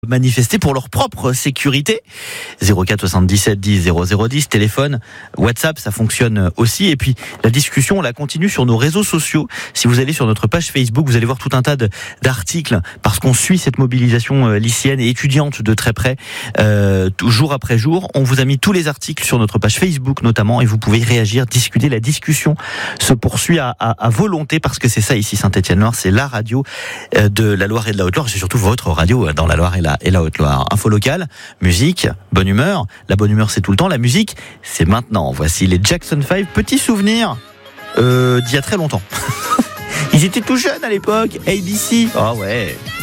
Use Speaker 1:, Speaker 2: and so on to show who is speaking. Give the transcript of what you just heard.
Speaker 1: manifester pour leur propre sécurité. 04 77 10 00 10, téléphone, WhatsApp, ça fonctionne aussi. Et puis la discussion, on la continue sur nos réseaux sociaux. Si vous allez sur notre page Facebook, vous allez voir tout un tas d'articles parce qu'on suit cette mobilisation lycéenne et étudiante de très près, jour après jour. On vous a mis tous les articles sur notre page Facebook notamment et vous pouvez réagir, discuter. La discussion se poursuit à volonté parce que c'est ça ici Saint-Étienne-Loire, c'est la radio de la Loire et de la Haute-Loire. C'est surtout votre radio dans la Loire et la Haute-Loire. Info locale, musique, bonne humeur. La bonne humeur, c'est tout le temps. La musique, c'est maintenant. Voici les Jackson 5. Petit souvenir d'il y a très longtemps. Ils étaient tout jeunes à l'époque. ABC. Ah ouais.